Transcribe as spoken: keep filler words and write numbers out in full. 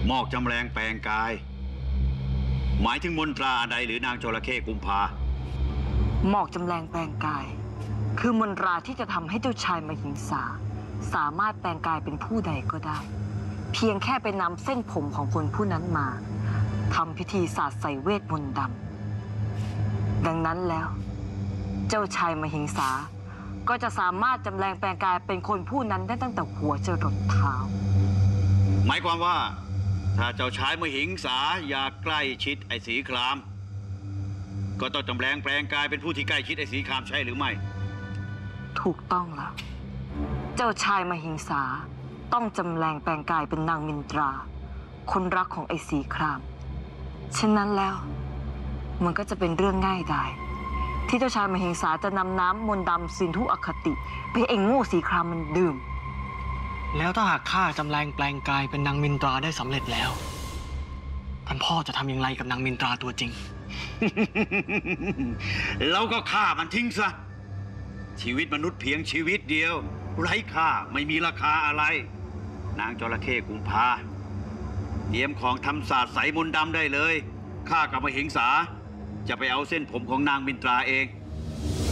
หมอกจำแรงแปลงกายหมายถึงมนตราอันใดหรือนางจระเข้กุมภาหมอกจำแรงแปลงกายคือมนตราที่จะทำให้เจ้าชายมหิงสาสามารถแปลงกายเป็นผู้ใดก็ได้เพียงแค่ไปนำเส้นผมของคนผู้นั้นมาทำพิธีสาดใส่เวทมนต์ดำดังนั้นแล้วเจ้าชายมหิงสาก็จะสามารถจำแรงแปลงกายเป็นคนผู้นั้นได้ตั้งแต่หัวจรดเท้าหมายความว่าถ้าเจ้าชายมหิงสาอยากใกล้ชิดไอ้สีครามก็ต้องจำแรงแปลงกายเป็นผู้ที่ใกล้ชิดไอ้สีครามใช่หรือไม่ถูกต้องแล้วเจ้าชายมหิงสาต้องจำแรงแปลงกายเป็นนางมินตราคนรักของไอ้สีครามฉะนั้นแล้วมันก็จะเป็นเรื่องง่ายดายที่เจ้าชายมหิงสาจะนำน้ำมนต์ดำสินธุอคติไปเองโง่สีครามมันดื่มแล้วถ้าหากข้าจำแรงแปลงกายเป็นนางมินตราได้สำเร็จแล้วท่านพ่อจะทำอย่างไรกับนางมินตราตัวจริงเราก็ฆ่ามันทิ้งซะชีวิตมนุษย์เพียงชีวิตเดียวไร้ค่าไม่มีราคาอะไรนางจระเข้กุมภาเตรียมของทำศาสตร์ใสมนต์ดำได้เลยข้ากับมหิงสาจะไปเอาเส้นผมของนางมินตราเอง